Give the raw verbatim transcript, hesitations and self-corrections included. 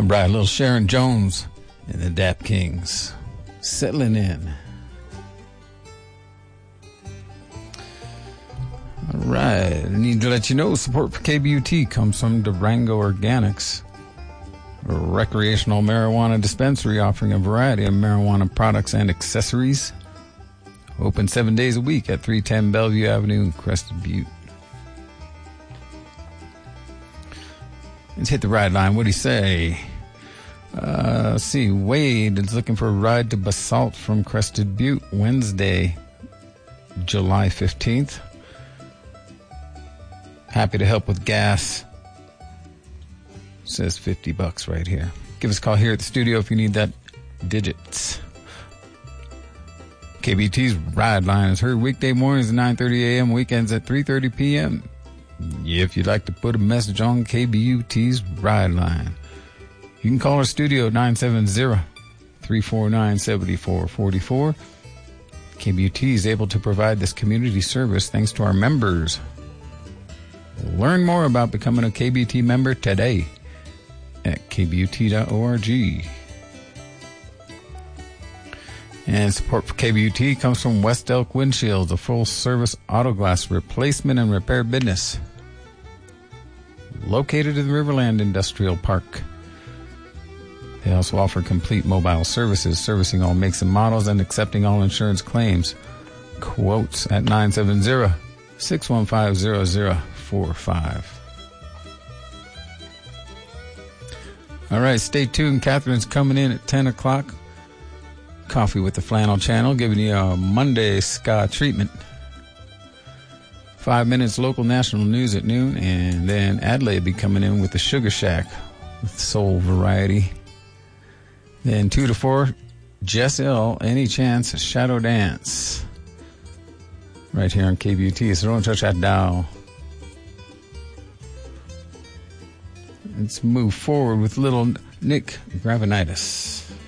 All right, little Sharon Jones and the Dap Kings settling in. All right, I need to let you know support for K B U T comes from Durango Organics, a recreational marijuana dispensary offering a variety of marijuana products and accessories. Open seven days a week at three ten Bellevue Avenue in Crested Butte. Let's hit the ride line. What do you say? Uh, let's see. Wade is looking for a ride to Basalt from Crested Butte Wednesday, July fifteenth. Happy to help with gas. Says fifty bucks right here. Give us a call here at the studio if you need that digits. K B T's Ride Line is heard weekday mornings at nine thirty a.m., weekends at three thirty p.m. If you'd like to put a message on K B U T's Ride Line, you can call our studio at nine seven zero, three four nine, seven four four four. K B U T is able to provide this community service thanks to our members. Learn more about becoming a K B U T member today at k b u t dot org. And support for K B U T comes from West Elk Windshields, a full-service auto glass replacement and repair business located in the Riverland Industrial Park. They also offer complete mobile services, servicing all makes and models and accepting all insurance claims. Quotes at nine seven zero, six one five, zero zero four five. All right, stay tuned. Catherine's coming in at ten o'clock. Coffee with the Flannel Channel, giving you a Monday ska treatment. Five minutes local national news at noon, and then Adelaide will be coming in with the Sugar Shack with soul variety. Then two to four, Jess L, Any Chance, Shadow Dance. Right here on K B U T, so don't touch that dial. Let's move forward with little Nick Gravenitis.